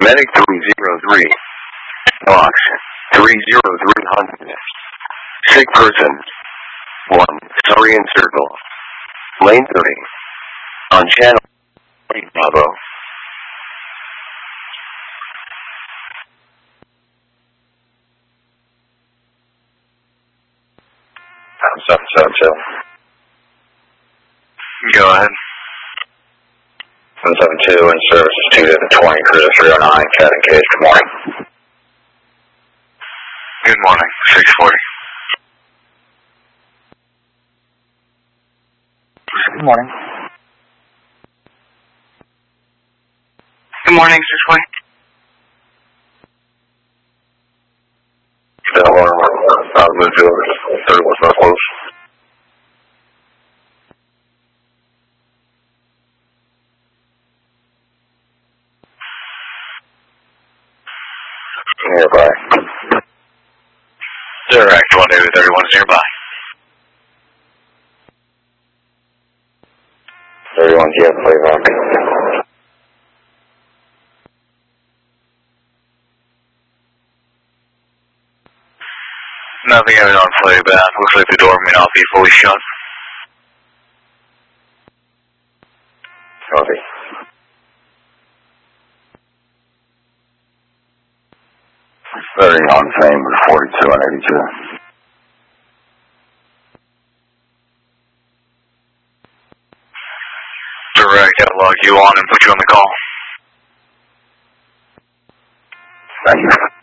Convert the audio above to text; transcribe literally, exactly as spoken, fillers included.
Medic three zero three. Box three zero three hundred. Sick person. one. Saurian Circle. Lane three. On channel eight Bravo. seven seven two. Go ahead. seven seven two in services two to the twenty, cruiser three oh nine, Cat and Cage, good morning. Good morning, six forty. Good morning. Good morning, six forty. Delaware, uh, Midfield, thirty-one South Close. Nearby. Direct, one David thirty-one is nearby. thirty-one, Jet, playback. Nothing having on playback. Looks like the door may not be fully shut. Copy. thirty on frame with forty-two and eighty-two. Direct, I'll log you on and put you on the call. Thank you.